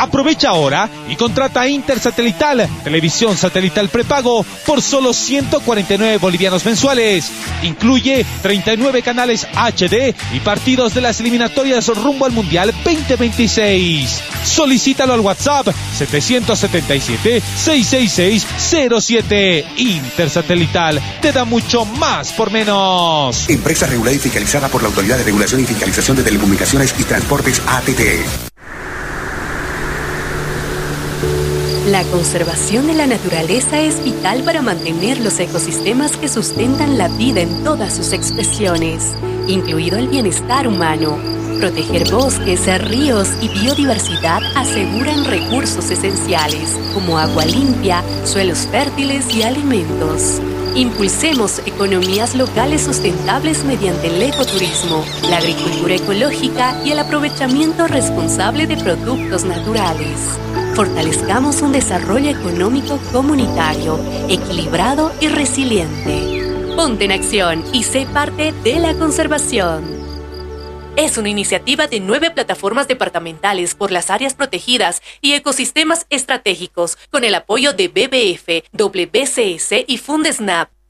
Aprovecha ahora y contrata Intersatelital, televisión satelital prepago por solo 149 bolivianos mensuales. Incluye 39 canales HD y partidos de las eliminatorias rumbo al Mundial 2026. Solicítalo al WhatsApp 777-666-07. Intersatelital te da mucho más por menos. Empresa regulada y fiscalizada por la Autoridad de Regulación y Fiscalización de Telecomunicaciones y Transportes ATT. La conservación de la naturaleza es vital para mantener los ecosistemas que sustentan la vida en todas sus expresiones, incluido el bienestar humano. Proteger bosques, ríos y biodiversidad aseguran recursos esenciales, como agua limpia, suelos fértiles y alimentos. Impulsemos economías locales sustentables mediante el ecoturismo, la agricultura ecológica y el aprovechamiento responsable de productos naturales. Fortalezcamos un desarrollo económico comunitario, equilibrado y resiliente. Ponte en acción y sé parte de la conservación. Es una iniciativa de 9 plataformas departamentales por las áreas protegidas y ecosistemas estratégicos, con el apoyo de BBF, WCS y Fundesnap.